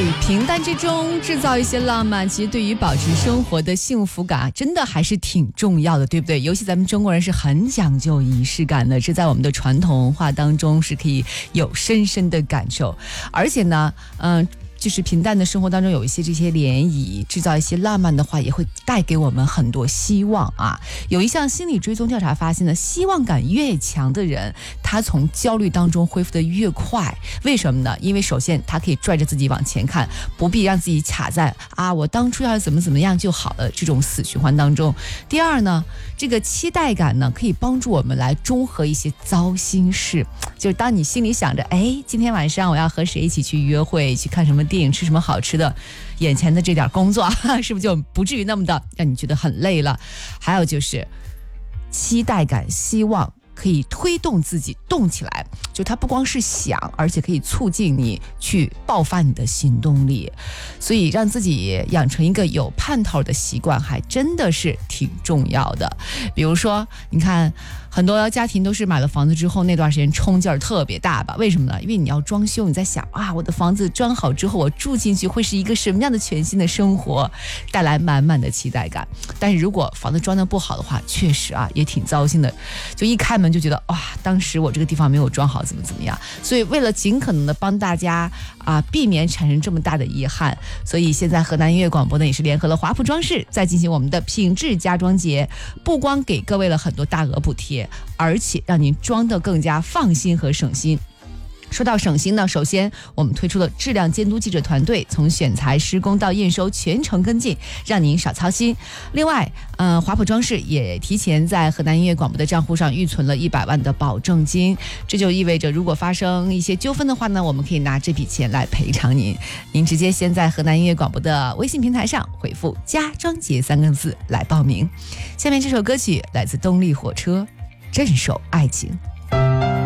平淡之中制造一些浪漫，其实对于保持生活的幸福感真的还是挺重要的，对不对？尤其咱们中国人是很讲究仪式感的，这在我们的传统文化当中是可以有深深的感受。而且呢就是平淡的生活当中有一些这些涟漪，制造一些浪漫的话，也会带给我们很多希望啊。有一项心理追踪调查发现呢，希望感越强的人，他从焦虑当中恢复的越快。为什么呢？因为首先他可以拽着自己往前看，不必让自己卡在我当初要怎么样就好了这种死循环当中。第二呢，这个期待感呢，可以帮助我们来中和一些糟心事。就是当你心里想着今天晚上我要和谁一起去约会，去看什么电影，吃什么好吃的，眼前的这点工作是不是就不至于那么的让你觉得很累了？还有就是期待感、希望可以推动自己动起来，就它不光是想，而且可以促进你去爆发你的行动力。所以让自己养成一个有盼头的习惯还真的是挺重要的。比如说你看很多家庭都是买了房子之后那段时间冲劲儿特别大吧？为什么呢？因为你要装修，你在想我的房子装好之后我住进去会是一个什么样的全新的生活，带来满满的期待感。但是如果房子装得不好的话，确实也挺糟心的，就一开门就觉得当时我这个地方没有装好怎么样。所以为了尽可能的帮大家避免产生这么大的遗憾，所以现在河南音乐广播呢也是联合了华普装饰在进行我们的品质家装节，不光给各位了很多大额补贴，而且让您装得更加放心和省心。说到省心呢，首先我们推出了质量监督记者团队，从选材、施工到验收全程跟进，让您少操心。另外华普装饰也提前在河南音乐广播的账户上预存了100万的保证金，这就意味着如果发生一些纠纷的话呢，我们可以拿这笔钱来赔偿您。您直接先在河南音乐广播的微信平台上回复家装节3个字来报名。下面这首歌曲来自动力火车，镇守爱情。